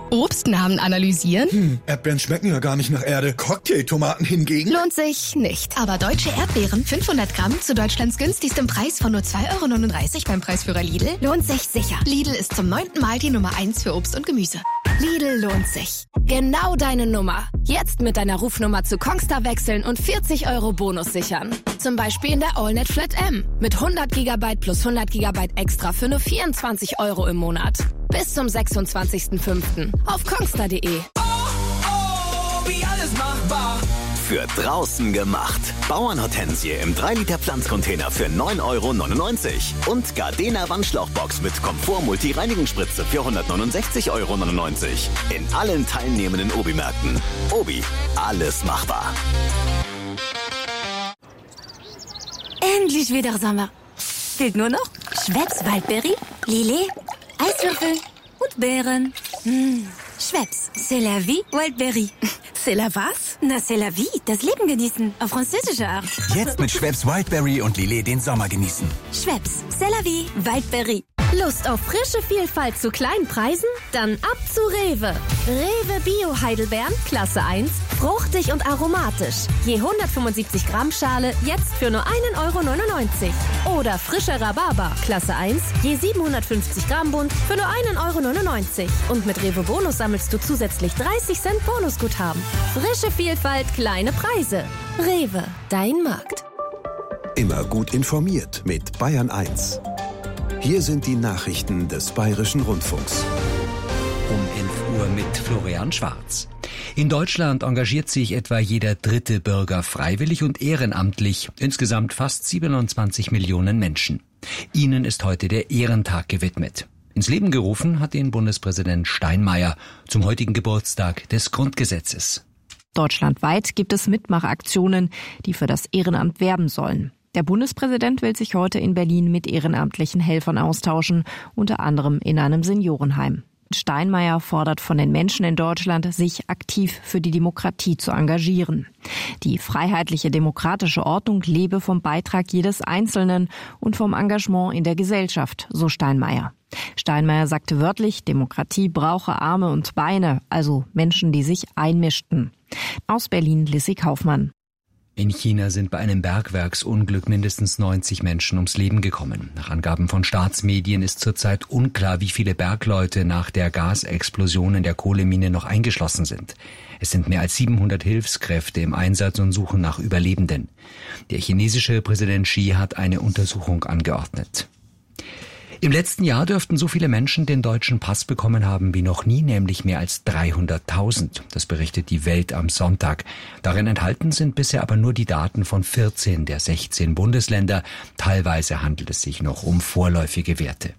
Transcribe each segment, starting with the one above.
Obstnamen analysieren? Erdbeeren schmecken ja gar nicht nach Erde. Cocktailtomaten hingegen? Lohnt sich nicht. Aber deutsche Erdbeeren, 500 Gramm zu Deutschlands günstigstem Preis von nur 2,39 € beim Preisführer Lidl, lohnt sich sicher. Lidl ist zum 9. Mal die Nummer 1 für Obst und Gemüse. Lidl lohnt sich. Genau deine Nummer. Jetzt mit deiner Rufnummer zu Kongstar wechseln und 40 € Bonus sichern. Zum Beispiel in der AllNet Flat M. Mit 100 GB plus 100 GB extra für nur 24 € im Monat. Bis zum 26.05. auf kongstar.de. Wie alles machbar. Für draußen gemacht. Bauernhortensie im 3-Liter Pflanzcontainer für 9,99 € und Gardena Wandschlauchbox mit Komfort-Multi-Reinigungsspritze für 169,99 € in allen teilnehmenden Obi-Märkten. Obi, alles machbar. Endlich wieder Sommer. Fehlt nur noch Schweppes Waldbeere, Lillet, Eiswürfel und Beeren. Schweppes, c'est la vie, Wildberry. C'est la was? Na, c'est la vie, das Leben genießen, auf französische Art. Jetzt mit Schweppes Wildberry und Lillet den Sommer genießen. Schweppes, c'est la vie, Wildberry. Lust auf frische Vielfalt zu kleinen Preisen? Dann ab zu Rewe. Rewe Bio Heidelbeeren, Klasse 1, fruchtig und aromatisch. Je 175 Gramm Schale, jetzt für nur 1,99 €. Oder frische Rhabarber, Klasse 1, je 750 Gramm Bund, für nur 1,99 €. Und mit Rewe Bonus sammelst du zusätzlich 30 Cent Bonusguthaben. Frische Vielfalt, kleine Preise. Rewe, dein Markt. Immer gut informiert mit Bayern 1. Hier sind die Nachrichten des Bayerischen Rundfunks. Um 11 Uhr mit Florian Schwarz. In Deutschland engagiert sich etwa jeder dritte Bürger freiwillig und ehrenamtlich, insgesamt fast 27 Millionen Menschen. Ihnen ist heute der Ehrentag gewidmet. Ins Leben gerufen hat ihn Bundespräsident Steinmeier zum heutigen Geburtstag des Grundgesetzes. Deutschlandweit gibt es Mitmachaktionen, die für das Ehrenamt werben sollen. Der Bundespräsident will sich heute in Berlin mit ehrenamtlichen Helfern austauschen, unter anderem in einem Seniorenheim. Steinmeier fordert von den Menschen in Deutschland, sich aktiv für die Demokratie zu engagieren. Die freiheitliche demokratische Ordnung lebe vom Beitrag jedes Einzelnen und vom Engagement in der Gesellschaft, so Steinmeier. Steinmeier sagte wörtlich, Demokratie brauche Arme und Beine, also Menschen, die sich einmischten. Aus Berlin Lissy Kaufmann. In China sind bei einem Bergwerksunglück mindestens 90 Menschen ums Leben gekommen. Nach Angaben von Staatsmedien ist zurzeit unklar, wie viele Bergleute nach der Gasexplosion in der Kohlemine noch eingeschlossen sind. Es sind mehr als 700 Hilfskräfte im Einsatz und suchen nach Überlebenden. Der chinesische Präsident Xi hat eine Untersuchung angeordnet. Im letzten Jahr dürften so viele Menschen den deutschen Pass bekommen haben wie noch nie, nämlich mehr als 300.000. Das berichtet die Welt am Sonntag. Darin enthalten sind bisher aber nur die Daten von 14 der 16 Bundesländer. Teilweise handelt es sich noch um vorläufige Werte.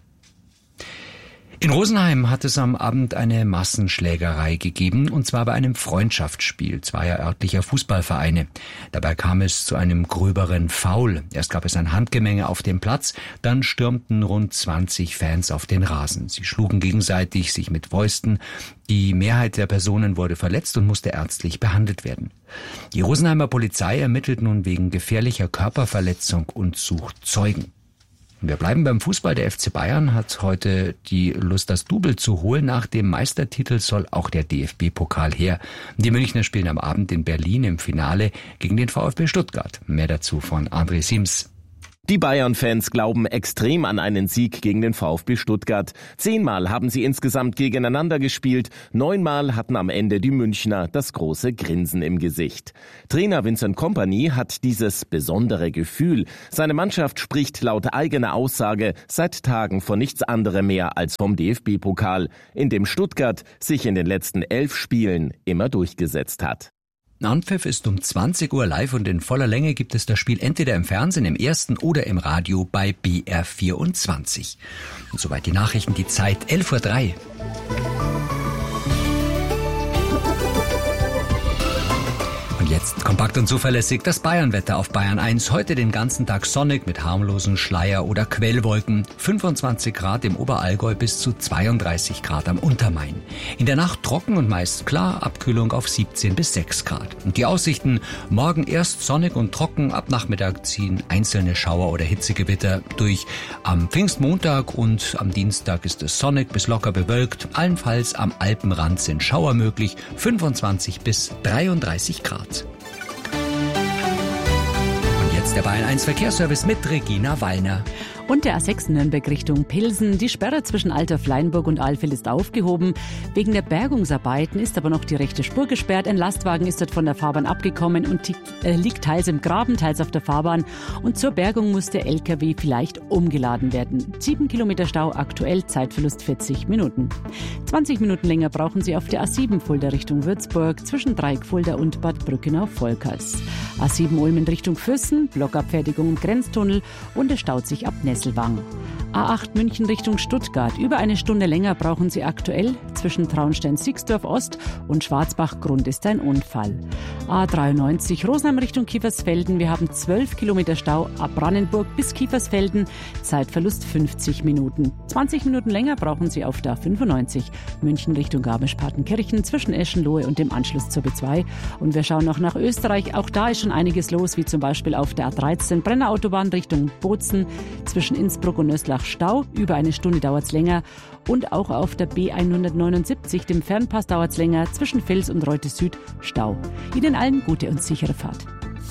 In Rosenheim hat es am Abend eine Massenschlägerei gegeben, und zwar bei einem Freundschaftsspiel zweier örtlicher Fußballvereine. Dabei kam es zu einem gröberen Foul. Erst gab es ein Handgemenge auf dem Platz, dann stürmten rund 20 Fans auf den Rasen. Sie schlugen gegenseitig, sich mit Fäusten. Die Mehrheit der Personen wurde verletzt und musste ärztlich behandelt werden. Die Rosenheimer Polizei ermittelt nun wegen gefährlicher Körperverletzung und sucht Zeugen. Wir bleiben beim Fußball. Der FC Bayern hat heute die Lust, das Double zu holen. Nach dem Meistertitel soll auch der DFB-Pokal her. Die Münchner spielen am Abend in Berlin im Finale gegen den VfB Stuttgart. Mehr dazu von André Sims. Die Bayern-Fans glauben extrem an einen Sieg gegen den VfB Stuttgart. 10-mal haben sie insgesamt gegeneinander gespielt. 9-mal hatten am Ende die Münchner das große Grinsen im Gesicht. Trainer Vincent Kompany hat dieses besondere Gefühl. Seine Mannschaft spricht laut eigener Aussage seit Tagen von nichts anderem mehr als vom DFB-Pokal, in dem Stuttgart sich in den letzten 11 Spielen immer durchgesetzt hat. Anpfiff ist um 20 Uhr live und in voller Länge gibt es das Spiel entweder im Fernsehen, im Ersten oder im Radio bei BR24. Und soweit die Nachrichten, die Zeit 11:03 Uhr. Und jetzt Jetzt kompakt und zuverlässig das Bayernwetter auf Bayern 1. Heute den ganzen Tag sonnig mit harmlosen Schleier- oder Quellwolken. 25 Grad im Oberallgäu bis zu 32 Grad am Untermain. In der Nacht trocken und meist klar, Abkühlung auf 17 bis 6 Grad. Und die Aussichten: morgen erst sonnig und trocken, ab Nachmittag ziehen einzelne Schauer oder Hitzegewitter durch. Am Pfingstmontag und am Dienstag ist es sonnig bis locker bewölkt. Allenfalls am Alpenrand sind Schauer möglich, 25 bis 33 Grad. Und jetzt der Bayern 1 Verkehrsservice mit Regina Wallner. Und der A6 Nürnberg Richtung Pilsen. Die Sperre zwischen Altdorf-Leinburg und Alfeld ist aufgehoben. Wegen der Bergungsarbeiten ist aber noch die rechte Spur gesperrt. Ein Lastwagen ist dort von der Fahrbahn abgekommen und liegt teils im Graben, teils auf der Fahrbahn. Und zur Bergung muss der LKW vielleicht umgeladen werden. 7 Kilometer Stau aktuell, Zeitverlust 40 Minuten. 20 Minuten länger brauchen Sie auf der A7 Fulda Richtung Würzburg zwischen Dreieck Fulda und Bad Brückenau-Volkers. A7 Ulm in Richtung Füssen, Blockabfertigung im Grenztunnel und es staut sich ab Nesselwang. A8 München Richtung Stuttgart. Über eine Stunde länger brauchen Sie aktuell. Zwischen Traunstein-Sixdorf Ost und Schwarzbach-Grund ist ein Unfall. A93 Rosenheim Richtung Kiefersfelden. Wir haben 12 Kilometer Stau ab Brannenburg bis Kiefersfelden. Zeitverlust 50 Minuten. 20 Minuten länger brauchen Sie auf der A95 München Richtung Garmisch-Partenkirchen zwischen Eschenlohe und dem Anschluss zur B2. Und wir schauen noch nach Österreich. Auch da ist schon einiges los, wie zum Beispiel auf der A13 Brennerautobahn Richtung Bozen zwischen Innsbruck und Öslach Stau. Über eine Stunde dauert es länger. Und auch auf der B179, dem Fernpass, dauert es länger. Zwischen Vils und Reute Süd Stau. Ihnen allen gute und sichere Fahrt.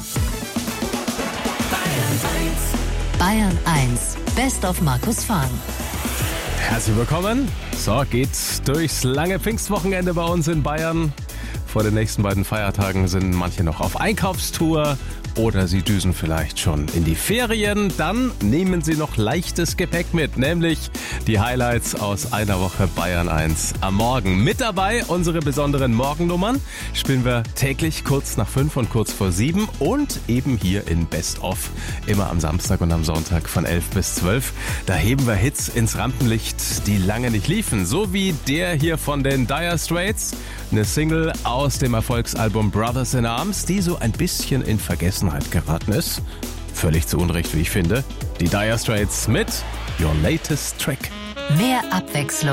Bayern 1, Best of Markus Fahn. Herzlich willkommen. So geht's durchs lange Pfingstwochenende bei uns in Bayern. Vor den nächsten beiden Feiertagen sind manche noch auf Einkaufstour oder sie düsen vielleicht schon in die Ferien. Dann nehmen Sie noch leichtes Gepäck mit, nämlich die Highlights aus einer Woche Bayern 1 am Morgen. Mit dabei unsere besonderen Morgennummern. Spielen wir täglich kurz nach 5 und kurz vor 7 und eben hier in Best of. Immer am Samstag und am Sonntag von 11 bis 12. Da heben wir Hits ins Rampenlicht, die lange nicht liefen. So wie der hier von den Dire Straits. Eine Single aus dem Erfolgsalbum Brothers in Arms, die so ein bisschen in Vergessenheit geraten ist. Völlig zu Unrecht, wie ich finde. Die Dire Straits mit Your Latest Track. Mehr Abwechslung